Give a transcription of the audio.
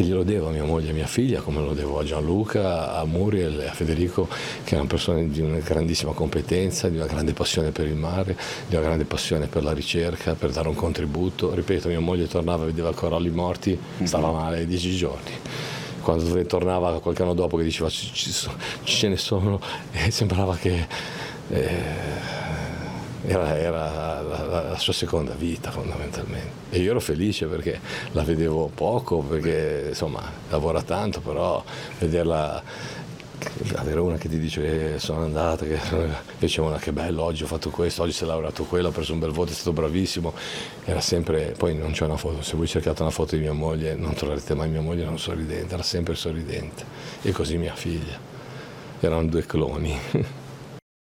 che glielo devo a mia moglie e mia figlia, come lo devo a Gianluca, a Muriel e a Federico, che erano persone di una grandissima competenza, di una grande passione per il mare, di una grande passione per la ricerca, per dare un contributo. Ripeto, mia moglie tornava, vedeva coralli morti, stava male 10 giorni. Quando tornava qualche anno dopo che diceva ce ne sono, sembrava che era la sua seconda vita fondamentalmente, e io ero felice perché la vedevo poco, perché insomma lavora tanto, però vederla, avere una che ti dice che sono andata, che diceva che bello, oggi ho fatto questo, oggi si è laureato quello, ho preso un bel voto, è stato bravissimo, era sempre, poi non c'è una foto, se voi cercate una foto di mia moglie non troverete mai mia moglie non sorridente, era sempre sorridente, e così mia figlia, erano 2 cloni.